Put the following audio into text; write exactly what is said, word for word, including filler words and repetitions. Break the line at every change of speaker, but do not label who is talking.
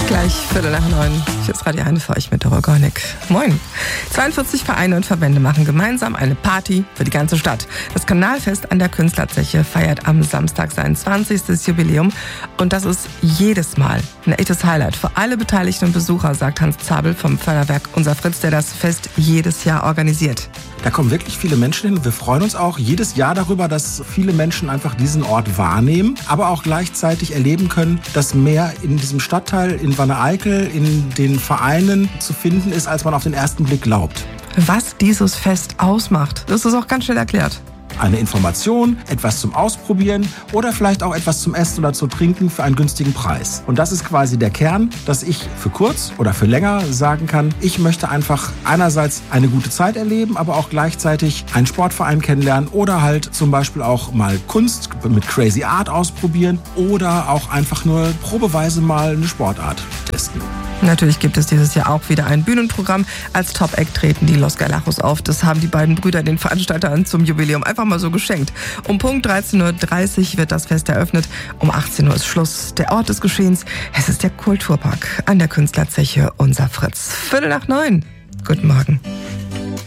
Gleich Viertel nach neun. Hier ist Radio Heine für euch mit Dora Gornick. Moin. zweiundvierzig Vereine und Verbände machen gemeinsam eine Party für die ganze Stadt. Das Kanalfest an der Künstlerzeche feiert am Samstag sein zwanzigstes Jubiläum. Und das ist jedes Mal ein echtes Highlight für alle beteiligten Besucher, sagt Hans Zabel vom Förderwerk Unser Fritz, der das Fest jedes Jahr organisiert.
Da kommen wirklich viele Menschen hin. Wir freuen uns auch jedes Jahr darüber, dass viele Menschen einfach diesen Ort wahrnehmen, aber auch gleichzeitig erleben können, dass mehr in diesem Stadtteil, in Wanne-Eickel, in den Vereinen zu finden ist, als man auf den ersten Blick glaubt.
Was dieses Fest ausmacht, das ist auch ganz schnell erklärt.
Eine Information, etwas zum Ausprobieren oder vielleicht auch etwas zum Essen oder zu trinken für einen günstigen Preis. Und das ist quasi der Kern, dass ich für kurz oder für länger sagen kann, ich möchte einfach einerseits eine gute Zeit erleben, aber auch gleichzeitig einen Sportverein kennenlernen oder halt zum Beispiel auch mal Kunst mit Crazy Art ausprobieren oder auch einfach nur probeweise mal eine Sportart testen.
Natürlich gibt es dieses Jahr auch wieder ein Bühnenprogramm. Als Top-Act treten die Los Galajos auf. Das haben die beiden Brüder den Veranstaltern zum Jubiläum einfach mal so geschenkt. Um Punkt dreizehn Uhr dreißig wird das Fest eröffnet. Um achtzehn Uhr ist Schluss. Der Ort des Geschehens, es ist der Kulturpark an der Künstlerzeche Unser Fritz. Viertel nach neun. Guten Morgen.